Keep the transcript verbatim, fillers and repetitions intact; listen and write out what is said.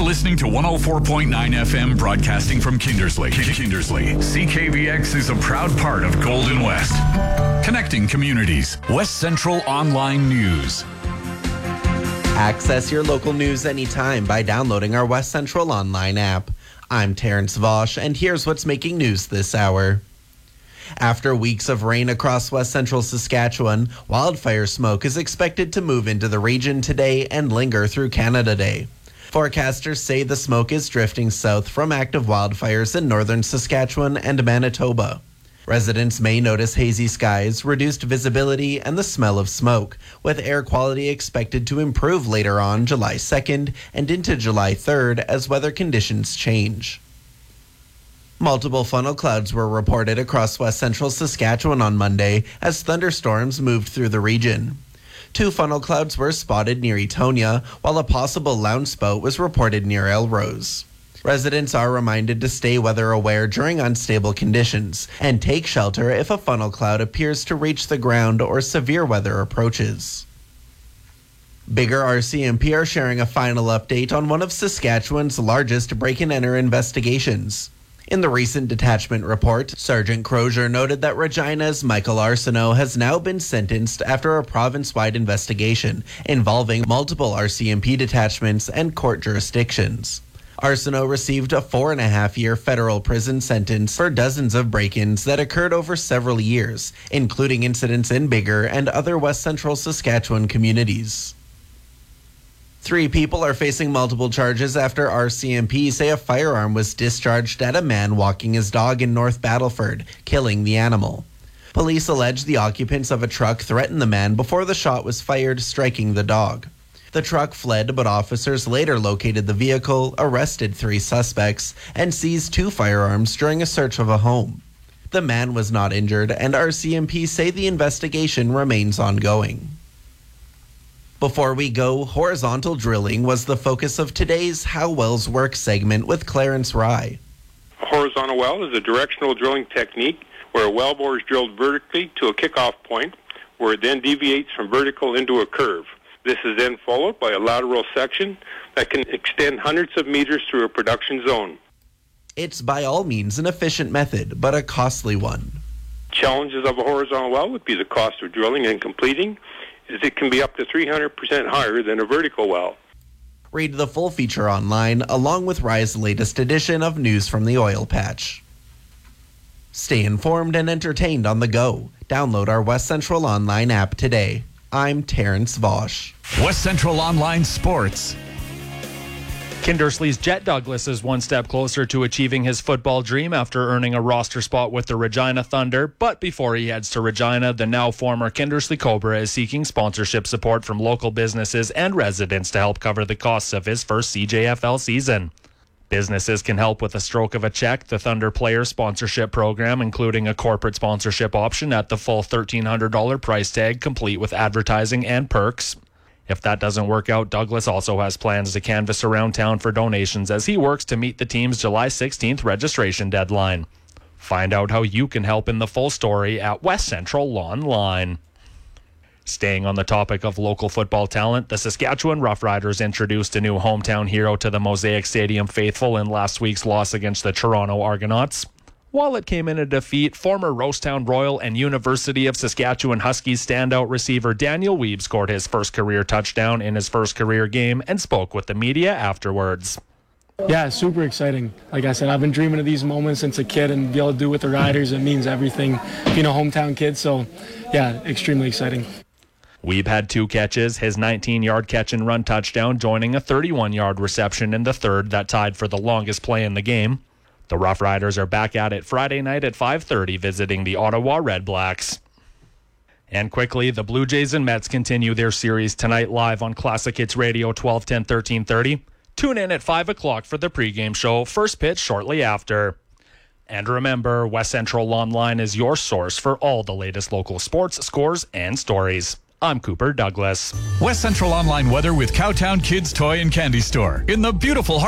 listening to one oh four point nine F M, broadcasting from Kindersley. Kindersley. C K V X is a proud part of Golden West. Connecting communities. West Central Online News. Access your local news anytime by downloading our West Central Online app. I'm Terrence Vosch, and here's what's making news this hour. After weeks of rain across west central Saskatchewan, wildfire smoke is expected to move into the region today and linger through Canada Day. Forecasters say the smoke is drifting south from active wildfires in northern Saskatchewan and Manitoba. Residents may notice hazy skies, reduced visibility, and the smell of smoke, with air quality expected to improve later on July second and into July third as weather conditions change. Multiple funnel clouds were reported across west central Saskatchewan on Monday as thunderstorms moved through the region. Two funnel clouds were spotted near Etonia, while a possible lounge spout was reported near Elrose. Residents are reminded to stay weather aware during unstable conditions and take shelter if a funnel cloud appears to reach the ground or severe weather approaches. Bigger R C M P are sharing a final update on one of Saskatchewan's largest break-and-enter investigations. In the recent detachment report, Sergeant Crozier noted that Regina's Michael Arsenault has now been sentenced after a province-wide investigation involving multiple R C M P detachments and court jurisdictions. Arsenault received a four-and-a-half-year federal prison sentence for dozens of break-ins that occurred over several years, including incidents in Bigger and other west central Saskatchewan communities. Three people are facing multiple charges after R C M P say a firearm was discharged at a man walking his dog in North Battleford, killing the animal. Police allege the occupants of a truck threatened the man before the shot was fired, striking the dog. The truck fled, but officers later located the vehicle, arrested three suspects, and seized two firearms during a search of a home. The man was not injured, and R C M P say the investigation remains ongoing. Before we go, horizontal drilling was the focus of today's How Wells Work segment with Clarence Rye. A horizontal well is a directional drilling technique where a wellbore is drilled vertically to a kickoff point, where it then deviates from vertical into a curve. This is then followed by a lateral section that can extend hundreds of meters through a production zone. It's by all means an efficient method, but a costly one. Challenges of a horizontal well would be the cost of drilling and completing, as it can be up to three hundred percent higher than a vertical well. Read the full feature online, along with Rye's latest edition of News from the Oil Patch. Stay informed and entertained on the go. Download our West Central Online app today. I'm Terrence Vosch. West Central Online Sports. Kindersley's Jet Douglas is one step closer to achieving his football dream after earning a roster spot with the Regina Thunder. But before he heads to Regina, the now former Kindersley Cobra is seeking sponsorship support from local businesses and residents to help cover the costs of his first C J F L season. Businesses can help with a stroke of a check. The Thunder Player Sponsorship Program, including a corporate sponsorship option at the full thirteen hundred dollars price tag, complete with advertising and perks. If that doesn't work out, Douglas also has plans to canvass around town for donations as he works to meet the team's July sixteenth registration deadline. Find out how you can help in the full story at West Central Online. Staying on the topic of local football talent, the Saskatchewan Roughriders introduced a new hometown hero to the Mosaic Stadium faithful in last week's loss against the Toronto Argonauts. While it came in a defeat, former Rosetown Royal and University of Saskatchewan Huskies standout receiver Daniel Weeb scored his first career touchdown in his first career game and spoke with the media afterwards. Yeah, super exciting. Like I said, I've been dreaming of these moments since a kid, and be able to do it with the Riders, it means everything, being a hometown kid. So, yeah, extremely exciting. Weeb had two catches, his nineteen-yard catch and run touchdown joining a thirty-one-yard reception in the third that tied for the longest play in the game. The Rough Riders are back at it Friday night at five thirty, visiting the Ottawa Red Blacks. And quickly, the Blue Jays and Mets continue their series tonight live on Classic Hits Radio twelve ten, thirteen thirty. Tune in at five o'clock for the pregame show, first pitch shortly after. And remember, West Central Online is your source for all the latest local sports, scores, and stories. I'm Cooper Douglas. West Central Online weather with Cowtown Kids Toy and Candy Store in the beautiful